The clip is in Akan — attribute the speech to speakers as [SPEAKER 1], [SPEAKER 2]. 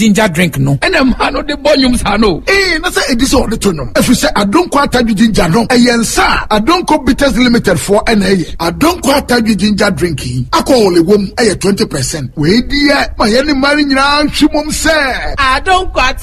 [SPEAKER 1] ginger drink no ena ma no de bonyum sa no
[SPEAKER 2] na say edison de to no efi say adonko atadwi ginger no eyensa adonko bitters limited for na adonko atadwi ginger drink akọ le wom 20% we die ma ye ni mari nyina hwimom say
[SPEAKER 3] adonko